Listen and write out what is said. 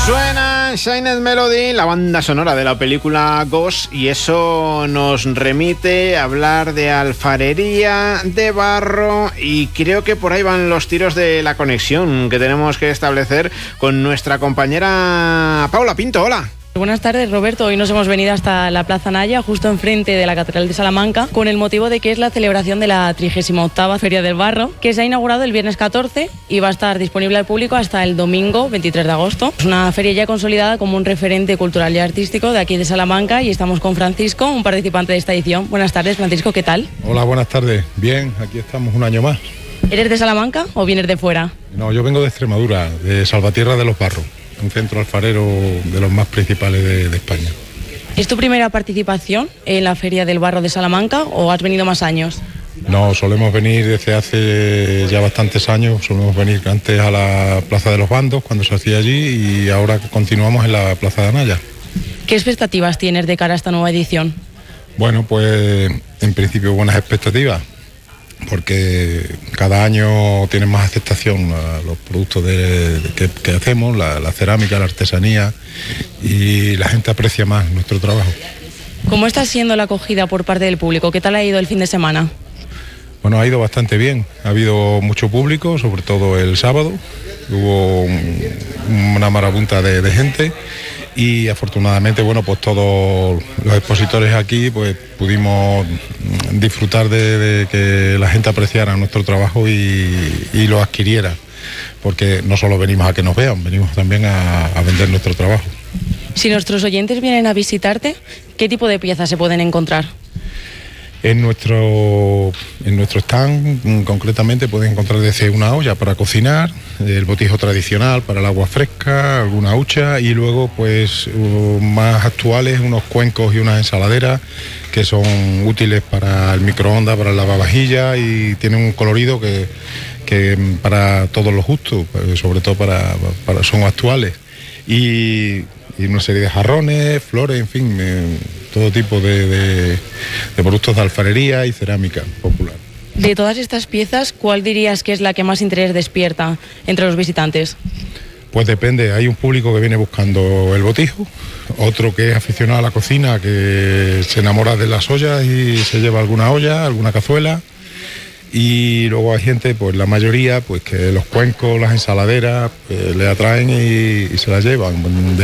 Suena Shined Melody, la banda sonora de la película Ghost, y eso nos remite a hablar de alfarería, de barro, y creo que por ahí van los tiros de la conexión que tenemos que establecer con nuestra compañera Paula Pinto. Hola. Buenas tardes, Roberto. Hoy nos hemos venido hasta la Plaza Naya, justo enfrente de la Catedral de Salamanca, con el motivo de que es la celebración de la 38ª Feria del Barro, que se ha inaugurado el viernes 14 y va a estar disponible al público hasta el domingo 23 de agosto. Es una feria ya consolidada como un referente cultural y artístico de aquí de Salamanca, y estamos con Francisco, un participante de esta edición. Buenas tardes, Francisco, ¿qué tal? Hola, buenas tardes. Bien, aquí estamos un año más. ¿Eres de Salamanca o vienes de fuera? No, yo vengo de Extremadura, de Salvatierra de los Barros, un centro alfarero de los más principales de España. ¿Es tu primera participación en la Feria del Barro de Salamanca o has venido más años? No, solemos venir desde hace ya bastantes años, solemos venir antes a la Plaza de los Bandos, cuando se hacía allí, y ahora continuamos en la Plaza de Anaya. ¿Qué expectativas tienes de cara a esta nueva edición? Bueno, pues en principio buenas expectativas, porque cada año tienen más aceptación a los productos que hacemos, la cerámica, la artesanía, y la gente aprecia más nuestro trabajo. ¿Cómo está siendo la acogida por parte del público? ¿Qué tal ha ido el fin de semana? Bueno, ha ido bastante bien, ha habido mucho público, sobre todo el sábado, hubo una marabunta de gente, y afortunadamente, bueno, pues todos los expositores aquí pues pudimos disfrutar de que la gente apreciara nuestro trabajo y lo adquiriera, porque no solo venimos a que nos vean, venimos también a vender nuestro trabajo. Si nuestros oyentes vienen a visitarte, ¿qué tipo de piezas se pueden encontrar? En nuestro stand concretamente pueden encontrar desde una olla para cocinar, el botijo tradicional para el agua fresca, alguna hucha, y luego pues más actuales unos cuencos y unas ensaladeras que son útiles para el microondas, para el lavavajillas, y tienen un colorido que para todos los gustos, sobre todo son actuales. Y una serie de jarrones, flores, en fin, todo tipo de productos de alfarería y cerámica popular. De todas estas piezas, ¿cuál dirías que es la que más interés despierta entre los visitantes? Pues depende, hay un público que viene buscando el botijo, otro que es aficionado a la cocina, que se enamora de las ollas y se lleva alguna olla, alguna cazuela. Y luego hay gente, pues la mayoría, pues que los cuencos, las ensaladeras, le atraen y se las llevan.